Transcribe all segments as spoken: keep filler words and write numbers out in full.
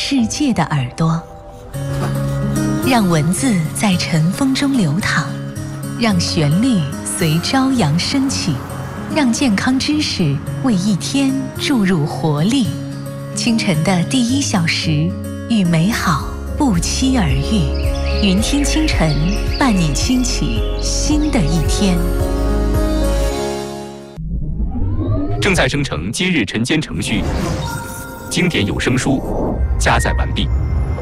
世界的耳朵，让文字在尘封中流淌，让旋律随朝阳升起，让健康知识为一天注入活力。清晨的第一小时，与美好不期而遇。云听清晨，伴你轻启新的一天。 正在生成今日晨间程序，经典有声书加载完毕。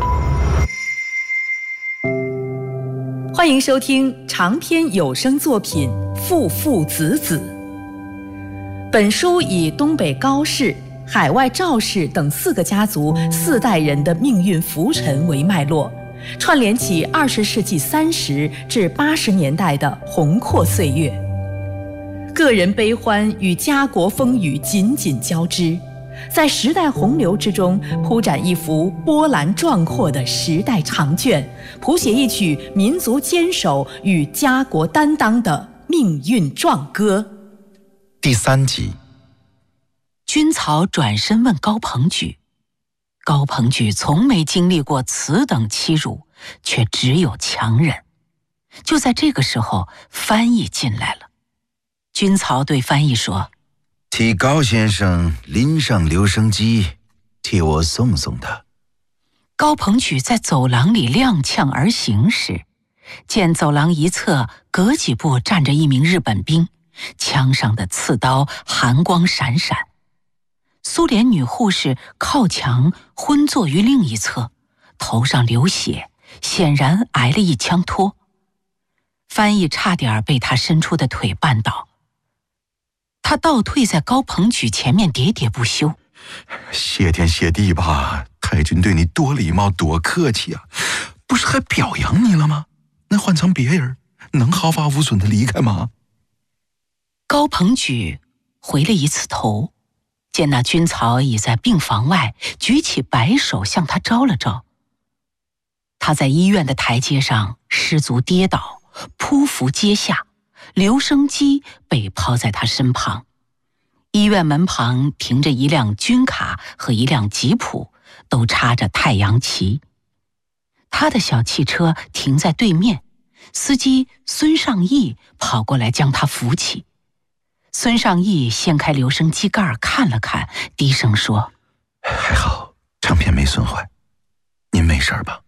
欢迎收听长篇有声作品《父父子子》。本书以东北高氏、海外赵氏等四个家族四代人的命运浮沉为脉络，串联起二十世纪三十至八十年代的宏阔岁月，个人悲欢与家国风雨紧紧交织，在时代洪流之中铺展一幅波澜壮阔的时代长卷，谱写一曲民族坚守与家国担当的命运壮歌。 第三集， 军曹转身问高鹏举，高鹏举从没经历过此等欺辱，却只有强忍。就在这个时候，翻译进来了。军曹对翻译说：“ 替高先生拎上留声机，替我送送他。” 高鹏举在走廊里踉跄而行时，见走廊一侧隔几步站着一名日本兵，枪上的刺刀寒光闪闪。苏联女护士靠墙昏坐于另一侧，头上流血，显然挨了一枪托。翻译差点被他伸出的腿绊倒，他倒退在高鹏举前面喋喋不休：“ 谢天谢地吧，太君对你多礼貌多客气啊，不是还表扬你了吗？那换成别人能毫发无损的离开吗？” 高鹏举回了一次头，见那军曹已在病房外举起白手向他招了招。他在医院的台阶上失足跌倒，匍匐阶下，留声机被抛在他身旁。医院门旁停着一辆军卡和一辆吉普，都插着太阳旗。他的小汽车停在对面，司机孙尚义跑过来将他扶起。孙尚义掀开留声机盖看了看，低声说：“ 还好，唱片没损坏，您没事吧？”“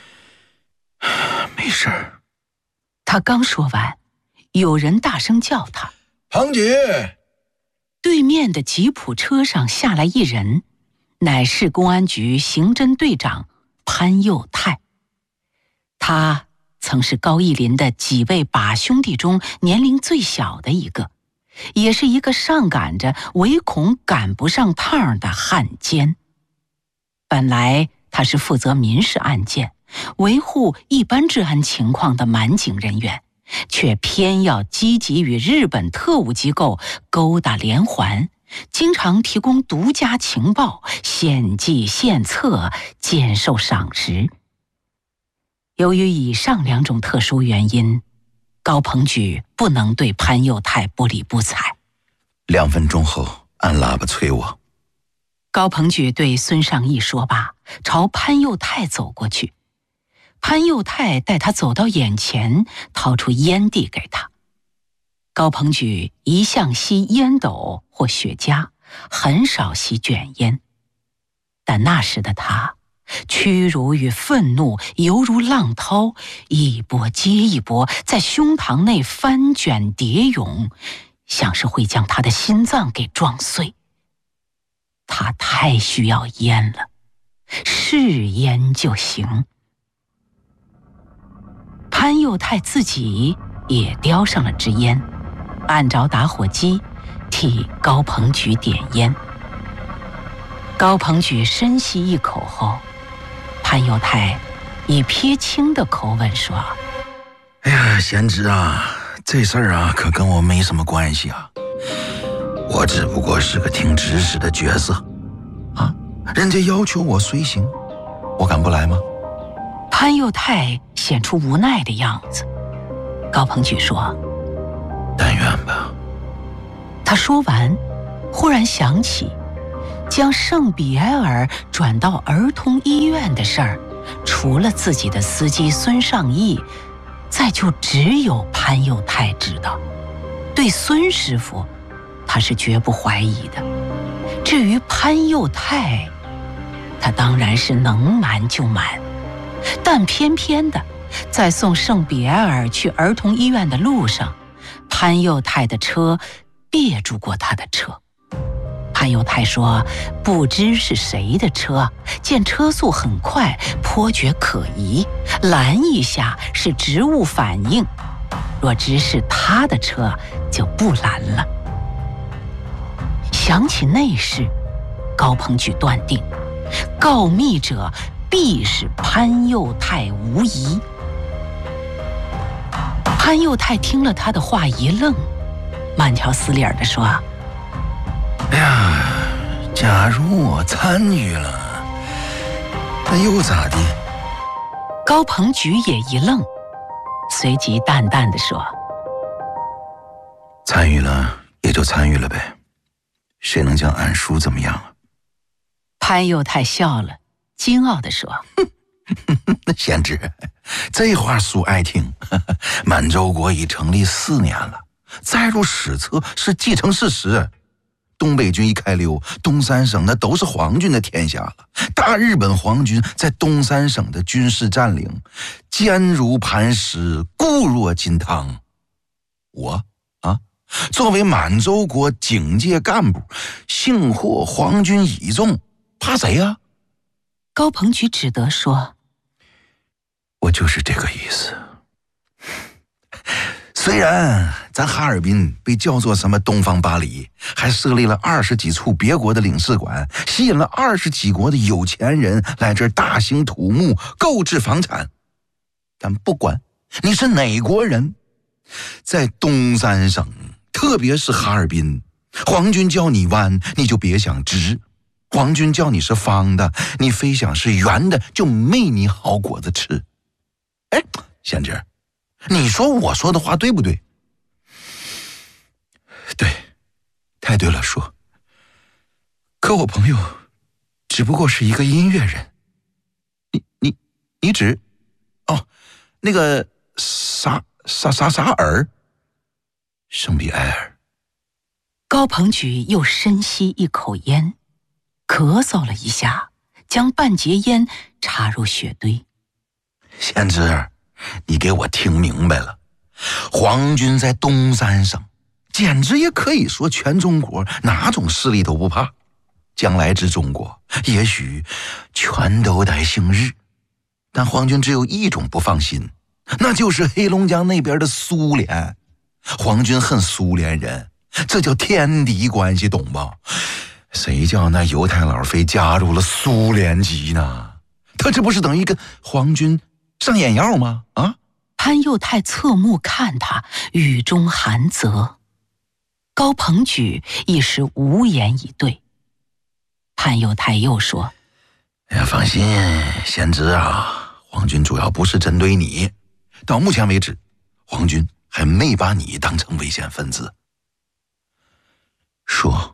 没事。” 他刚说完，有人大声叫他：“ 庞举！” 对面的吉普车上下来一人，乃市公安局刑侦队长潘佑泰。他曾是高义林的几位把兄弟中年龄最小的一个，也是一个上赶着唯恐赶不上趟的汉奸。本来他是负责民事案件，维护一般治安情况的满警人员，却偏要积极与日本特务机构勾搭连环，经常提供独家情报，献计献策，兼受赏识。由于以上两种特殊原因，高鹏举不能对潘佑泰不理不睬。 两分钟后按喇叭催我。 高鹏举对孙尚义说罢，朝潘佑泰走过去。潘佑泰带他走到眼前，掏出烟递给他。高鹏举一向吸烟斗或雪茄，很少吸卷烟，但那时的他屈辱与愤怒犹如浪涛，一波接一波在胸膛内翻卷叠涌，像是会将他的心脏给撞碎。他太需要烟了，是烟就行。潘佑泰自己也叼上了支烟，按着打火机替高鹏举点烟。高鹏举深吸一口后，潘佑泰以撇清的口吻说：“ 哎呀，贤侄啊，这事儿啊可跟我没什么关系啊，我只不过是个听指使的角色啊，人家要求我随行，我敢不来吗？” 潘佑泰显出无奈的样子。高鹏举说：“ 但愿吧。” 他说完，忽然想起将圣比埃尔转到儿童医院的事儿，除了自己的司机孙尚义，再就只有潘佑泰知道。对孙师傅，他是绝不怀疑的。至于潘佑泰，他当然是能瞒就瞒，但偏偏的，在送圣比埃尔去儿童医院的路上，潘佑泰的车别住过他的车。潘佑泰说，不知是谁的车，见车速很快，颇觉可疑，拦一下是植物反应，若知是他的车，就不拦了。想起那事，高鹏举断定，告密者必是潘佑泰无疑。潘佑泰听了他的话一愣，慢条斯理地说： 哎呀，假如我参与了，那又咋地？ 高鹏举也一愣，随即淡淡地说： 参与了也就参与了呗，谁能将俺叔怎么样啊？ 潘佑泰笑了，惊傲地说： 贤侄，这话叔爱听。满洲国已成立四年了，载入史册是既成事实。东北军一开溜，东三省那都是皇军的天下了。大日本皇军在东三省的军事占领，坚如磐石，固若金汤。我啊，作为满洲国警界干部，幸获皇军倚重，怕谁呀、啊？ 高鹏举只得说： 我就是这个意思。虽然咱哈尔滨被叫做什么东方巴黎，还设立了二十几处别国的领事馆，吸引了二十几国的有钱人来这儿大兴土木，购置房产，但不管你是哪国人，在东三省，特别是哈尔滨，皇军叫你弯，你就别想直；皇军叫你是方的，你非想是圆的，就没你好果子吃。哎，贤侄，你说我说的话对不对？对，太对了，叔。可我朋友只不过是一个音乐人。你你你指哦，那个啥啥啥啥尔，圣比埃尔。 高鹏举又深吸一口烟，咳嗽了一下，将半截烟插入雪堆。 贤侄，你给我听明白了，皇军在东三省，简直也可以说全中国哪种势力都不怕。将来之中国，也许全都得姓日，但皇军只有一种不放心，那就是黑龙江那边的苏联。皇军恨苏联人，这叫天敌关系，懂吧？谁叫那犹太佬非加入了苏联籍呢？他这不是等于跟皇军上眼药吗？啊！ 潘佑泰侧目看他，语中含责。高鹏举一时无言以对。潘佑泰又说： 哎呀，放心，贤侄啊，皇军主要不是针对你，到目前为止，皇军还没把你当成危险分子。说，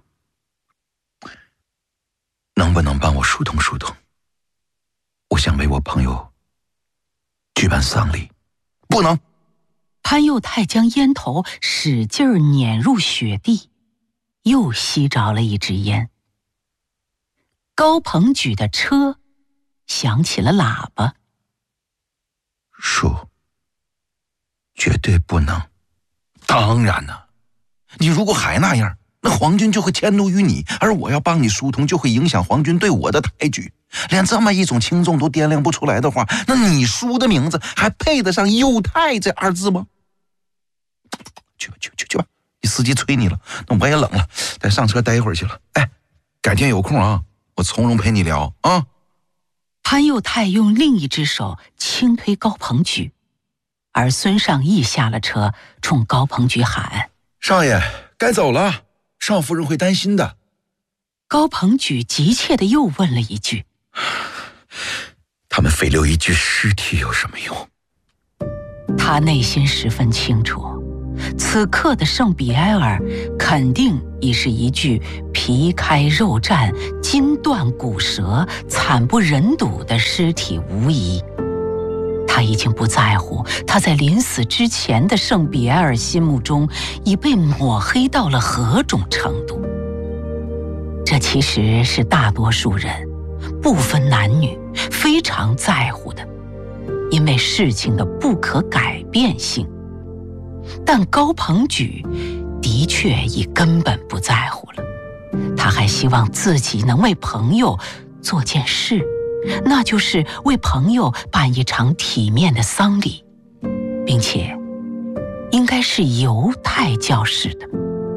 能不能帮我疏通疏通？我想为我朋友举办丧礼。不能。 潘佑泰将烟头使劲儿碾入雪地，又吸着了一支烟。高鹏举的车响起了喇叭。 叔，绝对不能。当然了，你如果还那样，那皇军就会迁怒于你，而我要帮你疏通，就会影响皇军对我的抬举。连这么一种轻重都掂量不出来的话，那你叔的名字还配得上佑泰这二字吗？去吧去吧去去吧，你司机催你了，那我也冷了，得上车待一会儿去了。哎，改天有空啊，我从容陪你聊啊。 潘佑泰用另一只手轻推高鹏举，而孙尚义下了车，冲高鹏举喊： 少爷，该走了，少夫人会担心的。 高鹏举急切地又问了一句： 他们非留一具尸体有什么用？ 他内心十分清楚，此刻的圣比埃尔肯定已是一具皮开肉绽、筋断骨折、惨不忍睹的尸体无疑。他已经不在乎他在临死之前的圣比埃尔心目中已被抹黑到了何种程度。这其实是大多数人，不分男女，非常在乎的，因为事情的不可改变性。但高朋举的确已根本不在乎了，他还希望自己能为朋友做件事，那就是为朋友办一场体面的丧礼，并且应该是犹太教式的。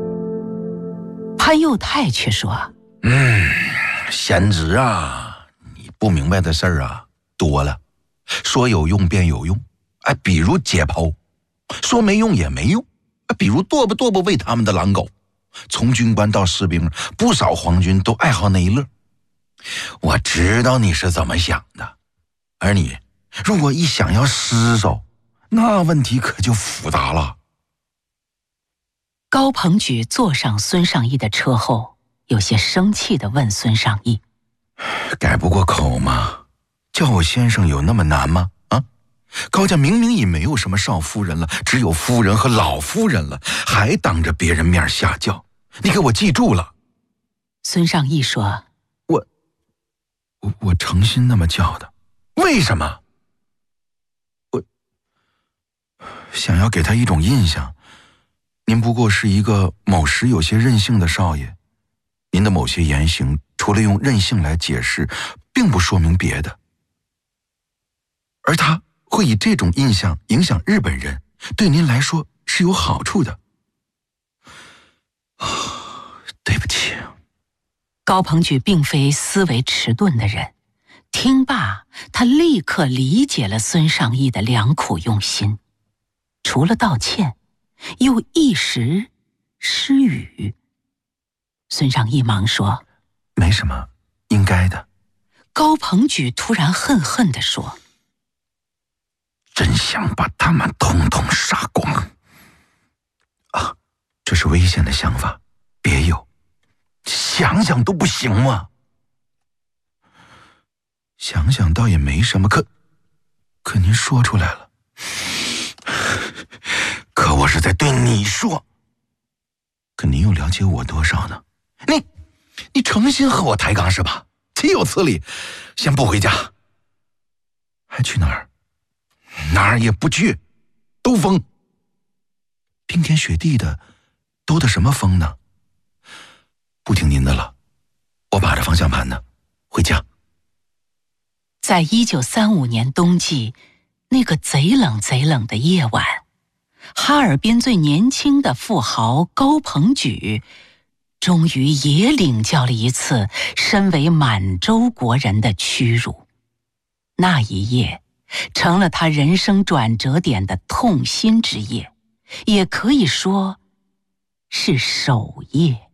潘佑泰却说： 嗯，贤侄啊，你不明白的事儿啊多了，说有用便有用，哎，比如解剖；说没用也没用，哎，比如剁吧剁吧喂他们的狼狗。从军官到士兵，不少皇军都爱好那一乐。我知道你是怎么想的，而你如果一想要尸首，那问题可就复杂了。 高朋举坐上孙尚义的车后，有些生气地问孙尚义： 改不过口吗？叫我先生有那么难吗？啊，高家明明已没有什么少夫人了，只有夫人和老夫人了，还当着别人面下轿，你给我记住了。 孙尚义说： 我我我诚心那么叫的。为什么？我想要给他一种印象，您不过是一个某时有些任性的少爷，您的某些言行除了用任性来解释，并不说明别的。而他会以这种印象影响日本人，对您来说是有好处的。对不起。 高朋举并非思维迟钝的人，听罢他立刻理解了孙尚义的良苦用心，除了道歉，又一时失语。孙尚义忙说： 没什么，应该的。 高朋举突然恨恨地说： 真想把他们统统杀光啊！这是危险的想法，别有，想想都不行吗？想想倒也没什么，可可您说出来了，可我是在对你说。可您又了解我多少呢？你你诚心和我抬杠是吧？岂有此理！先不回家，还去哪儿？哪儿也不去，兜风。冰天雪地的，兜的什么风呢？不听您的了，我把着方向盘呢，回家。 在一九三五年冬季那个贼冷贼冷的夜晚，哈尔滨最年轻的富豪高朋举终于也领教了一次身为满洲国人的屈辱。那一夜成了他人生转折点的痛心之夜，也可以说是首夜。